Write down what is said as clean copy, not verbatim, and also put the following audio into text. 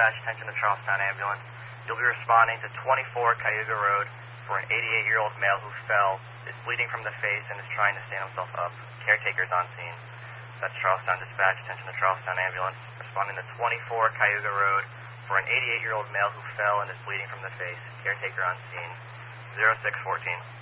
dispatch, attention to Charlestown ambulance. You'll be responding to 24 Cayuga Road for an 88-year-old male who fell, is bleeding from the face, and is trying to stand himself up. Caretakers on scene. That's Charlestown dispatch, attention to Charlestown ambulance. Responding to 24 Cayuga Road for an 88-year-old male who fell and is bleeding from the face. Caretaker on scene. 0614.